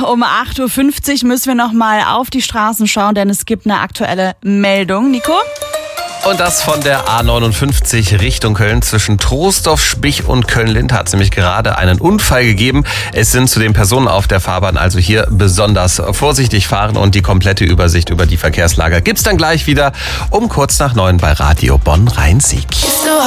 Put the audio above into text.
um 8.50 Uhr müssen wir nochmal auf die Straßen schauen, denn es gibt eine aktuelle Meldung. Nico? Und das von der A59 Richtung Köln zwischen Troisdorf, Spich und Köln-Lind hat es nämlich gerade einen Unfall gegeben. Es sind zudem Personen auf der Fahrbahn, also hier besonders vorsichtig fahren und die komplette Übersicht über die Verkehrslage gibt's dann gleich wieder um kurz nach 9 bei Radio Bonn Rhein-Sieg.